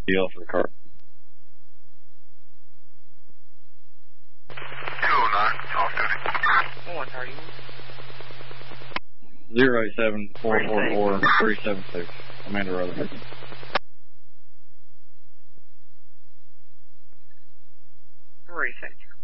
deal for the car. 209, talk to me. 131. 087-444-376. Amanda Rutherford. Three, thank you.